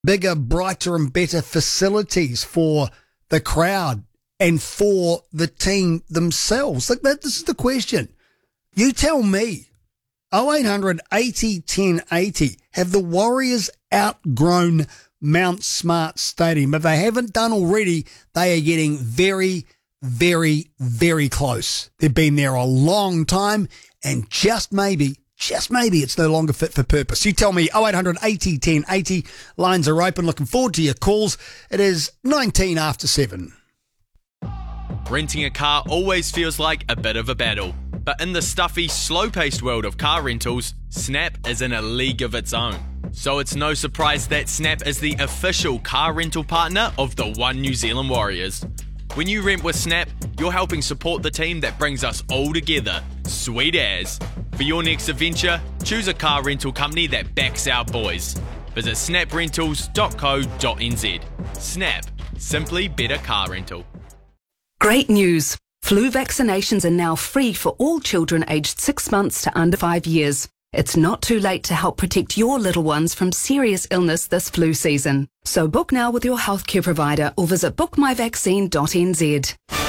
bigger, brighter and better facilities for the crowd and for the team themselves? Like this is the question. You tell me. 0800 80 10 80. Have the Warriors outgrown Mount Smart Stadium? If they haven't done already, they are getting very, very, very close. They've been there a long time, and just maybe it's no longer fit for purpose. You tell me. 0800 80 10 80. Lines are open. Looking forward to your calls. It is 19 after 7. Renting a car always feels like a bit of a battle. But in the stuffy, slow-paced world of car rentals, Snap is in a league of its own. So it's no surprise that Snap is the official car rental partner of the One New Zealand Warriors. When you rent with Snap, you're helping support the team that brings us all together. Sweet as. For your next adventure, choose a car rental company that backs our boys. Visit snaprentals.co.nz. Snap. Simply better car rental. Great news! Flu vaccinations are now free for all children aged 6 months to under 5 years. It's not too late to help protect your little ones from serious illness this flu season. So book now with your healthcare provider or visit bookmyvaccine.nz.